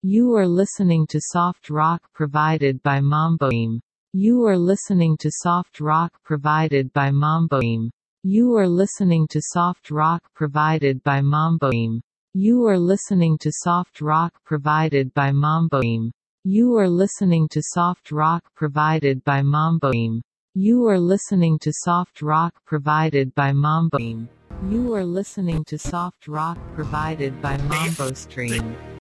You are listening to soft rock provided by Mamboim. You are listening to soft rock provided by Mamboim. You are listening to soft rock provided by Mamboim. You are listening to soft rock provided by Mamboim. You are listening to soft rock provided by Mamboim. You are listening to soft rock provided by Mamboim. You are listening to soft rock provided by Mambo Stream.